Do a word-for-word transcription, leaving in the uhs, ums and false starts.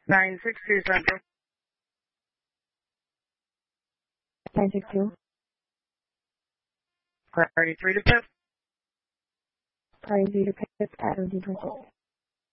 nine six two Central. nine six two. Priority three to fifth. Priority three to fifth at seventeen twenty-six.